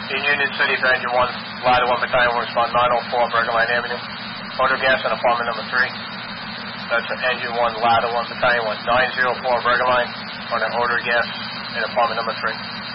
In Union City for Engine 1, Ladder 1 Battalion will respond 904 Burger Line Avenue. Odor gas in apartment number 3. That's Engine 1, Ladder 1 Battalion 904 Burger Line on an odor gas in apartment number 3.